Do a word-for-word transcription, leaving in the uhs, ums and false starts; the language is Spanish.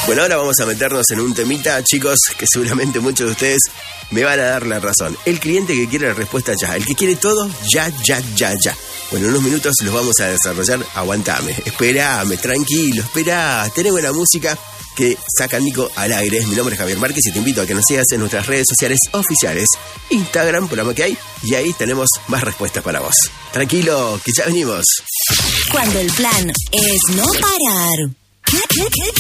Bueno, ahora vamos a meternos en un temita, chicos, que seguramente muchos de ustedes me van a dar la razón. El cliente que quiere la respuesta ya, el que quiere todo, ya, ya, ya, ya. Bueno, en unos minutos los vamos a desarrollar. Aguantame, esperame, tranquilo, esperá. Tenés buena música que saca Nico al aire. Mi nombre es Javier Márquez y te invito a que nos sigas en nuestras redes sociales oficiales. Instagram, programa que hay, y ahí tenemos más respuestas para vos. Tranquilo, que ya venimos. Cuando el plan es no parar, ¿Qué, qué, qué,